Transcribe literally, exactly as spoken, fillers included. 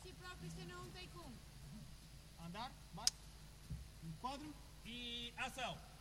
si próprio, senão não tem como. Andar, bate, enquadro E ação!